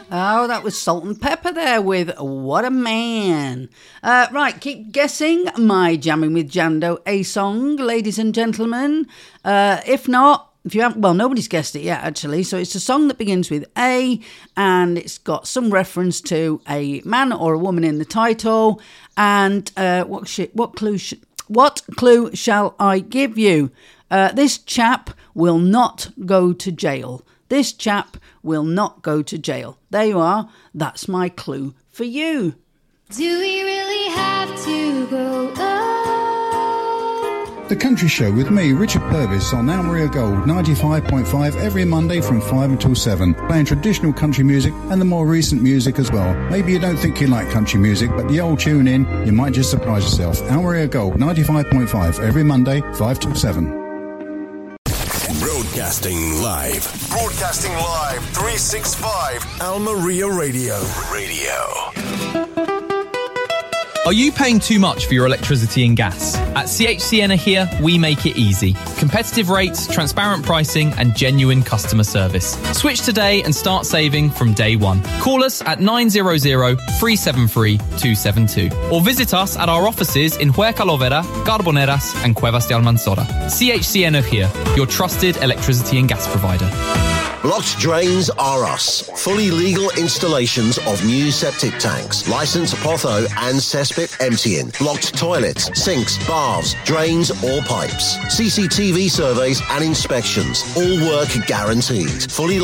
Oh, that was Salt and Pepper there with What a Man. Right, keep guessing my Jamming with Jando A song, ladies and gentlemen. If not, if you haven't, well, nobody's guessed it yet, actually. So it's a song that begins with A, and it's got some reference to a man or a woman in the title. And what clue shall I give you? This chap will not go to jail. This chap will not go to jail. There you are. That's my clue for you. Do we really have to grow up? The Country Show with me, Richard Purvis, on Almeria Gold 95.5 every Monday from 5 until 7, playing traditional country music and the more recent music as well. Maybe you don't think you like country music, but the old tune in, you might just surprise yourself. Almeria Gold 95.5 every Monday, 5 till 7. Broadcasting live, 365 Almeria Radio. Are you paying too much for your electricity and gas? At CHC Energia, we make it easy. Competitive rates, transparent pricing, and genuine customer service. Switch today and start saving from day one. Call us at 900-373-272 or visit us at our offices in Huerca Lovera, Carboneras, and Cuevas de Almanzora. CHC Energia, your trusted electricity and gas provider. Blocked Drains are us. Fully legal installations of new septic tanks, licensed potho and cesspit emptying, blocked toilets, sinks, baths, drains or pipes, CCTV surveys and inspections. All work guaranteed. Fully